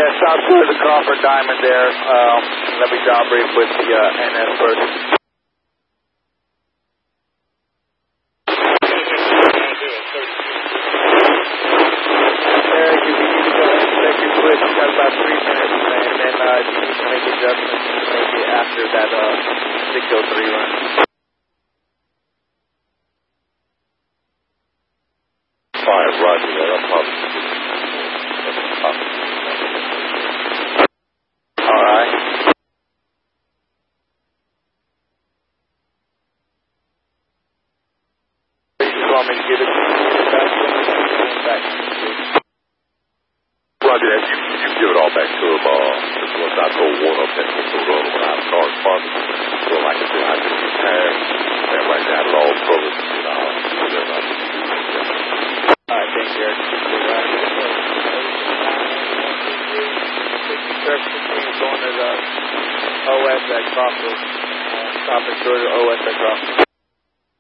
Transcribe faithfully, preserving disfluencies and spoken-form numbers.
Yeah, south side of the Crawford Diamond there. Um, let me down brief with the uh, N S first. There, you can use the check your switch. You got about three minutes, and then uh, you need to make adjustments maybe after that uh, six oh three run. Five, roger that. I'm probably. All right. You want me to give it to you back? Back. Roger that. You, you give it all back to him. Uh, just once I throw one up and we'll throw the other one out of correspondence. So like I said, I just get tired. And right now, long brothers, you know, whatever I do. All right, thanks, Eric. Search between going to the O S at Crawford. Uh, stop and go to O S at Crawford.